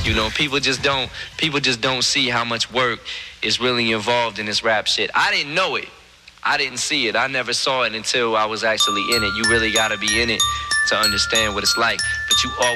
You know, people just don't see how much work is really involved in this rap shit. I didn't know it. I didn't see it. I never saw it until I was actually in it. You really gotta be in it to understand what it's like. But you always